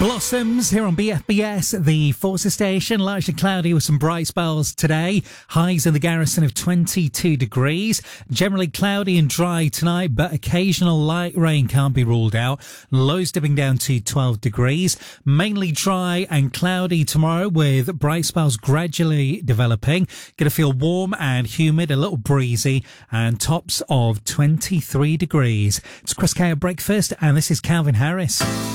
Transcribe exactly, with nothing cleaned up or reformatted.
Blossoms here on B F B S, the Forza station. Largely cloudy with some bright spells today. Highs in the Garrison of twenty-two degrees. Generally cloudy and dry tonight, but occasional light rain can't be ruled out. Lows dipping down to twelve degrees. Mainly dry and cloudy tomorrow with bright spells gradually developing. Going to feel warm and humid, a little breezy, and tops of twenty-three degrees. It's Chris Kay at breakfast, and this is Calvin Harris.